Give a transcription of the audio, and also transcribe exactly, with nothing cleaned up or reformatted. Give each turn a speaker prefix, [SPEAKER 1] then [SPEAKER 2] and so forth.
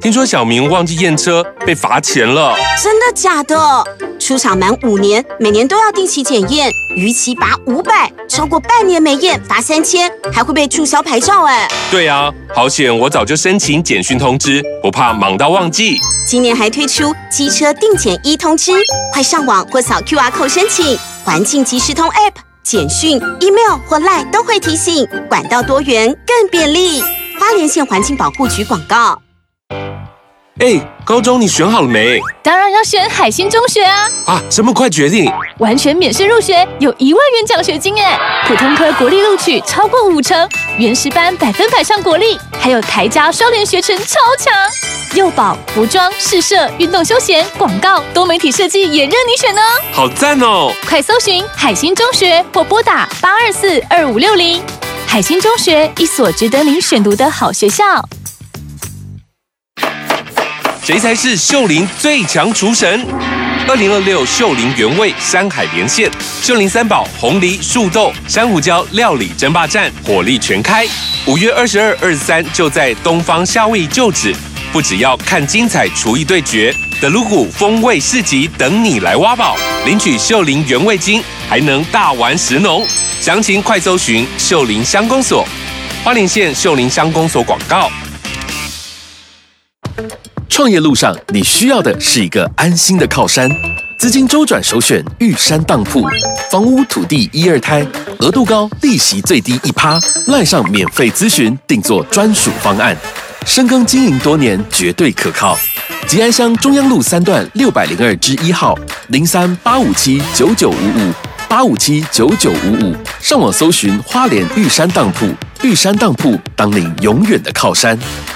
[SPEAKER 1] 听说小明忘记验车，被罚钱了。
[SPEAKER 2] 真的假的？出厂满五年，每年都要定期检验，逾期罚五百，超过半年没验罚三千，还会被注销牌照哎。
[SPEAKER 1] 对啊，好险我早就申请简讯通知，不怕忙到忘记。
[SPEAKER 2] 今年还推出机车定检一通知，快上网或扫 Q R code 申请。环境即时通 App、简讯、email 或 Line 都会提醒，管道多元更便利。花莲县环境保护局广告。
[SPEAKER 1] 哎，高中你选好了没？
[SPEAKER 3] 当然要选海星中学啊！
[SPEAKER 1] 啊，这么快决定？
[SPEAKER 3] 完全免试入学，有一万元奖学金哎！普通科国立录取超过五成，原师班百分百上国立，还有台加双联学程超强。幼保、服装、试社、运动休闲、广告、多媒体设计也任你选呢！
[SPEAKER 1] 好赞哦！
[SPEAKER 3] 快搜寻海星中学或拨打八二四二五六零。海星中学，一所值得您选读的好学校。
[SPEAKER 1] 谁才是秀林最强厨神？二零二六秀林原味山海连线，秀林三宝红梨、树豆、珊瑚礁料理争霸战火力全开。五月二十二、二十三就在东方夏威夷旧址，不只要看精彩厨艺对决，德鲁古风味市集等你来挖宝，领取秀林原味金，还能大玩食农。详情快搜寻秀林乡公所，花莲县秀林乡公所广告。
[SPEAKER 4] 创业路上，你需要的是一个安心的靠山。资金周转首选玉山当铺，房屋土地一二胎，额度高，利息最低一趴。赖上免费咨询，定做专属方案。深耕经营多年，绝对可靠。吉安乡中央路三段六百零二之一号，零三八五七九九五五八五七九九五五。上网搜寻花莲玉山当铺，玉山当铺，当您永远的靠山。